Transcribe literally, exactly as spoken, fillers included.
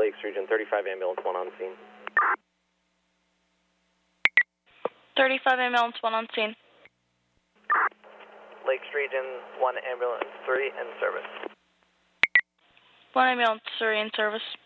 Lakes Region, thirty-five ambulance, one on scene. thirty-five ambulance, one on scene. Lakes Region, one ambulance, three in service. one ambulance, three in service.